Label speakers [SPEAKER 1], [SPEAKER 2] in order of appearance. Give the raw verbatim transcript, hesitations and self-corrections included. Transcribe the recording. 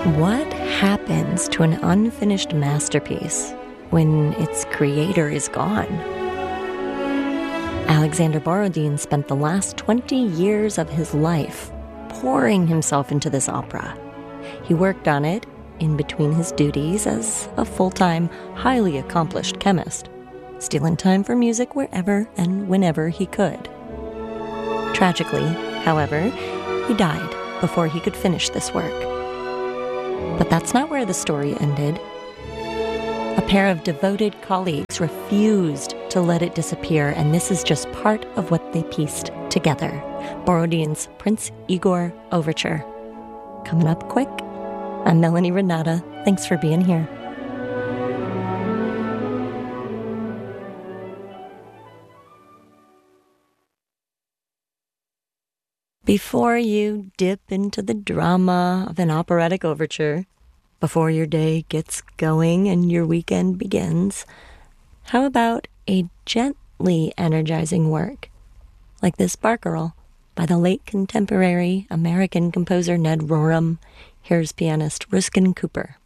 [SPEAKER 1] What happens to an unfinished masterpiece when its creator is gone? Alexander Borodin spent the last twenty years of his life pouring himself into this opera. He worked on it in between his duties as a full-time, highly accomplished chemist, stealing time for music wherever and whenever he could. Tragically, however, he died before he could finish this work. But that's not where the story ended. A pair of devoted colleagues refused to let it disappear, and this is just part of what they pieced together. Borodin's Prince Igor Overture. Coming up quick, I'm Melanie Renata. Thanks for being here. Before you dip into the drama of an operatic overture, before your day gets going and your weekend begins, how about a gently energizing work like this Barcarolle by the late contemporary American composer Ned Rorem? Here's pianist Ruskin Cooper.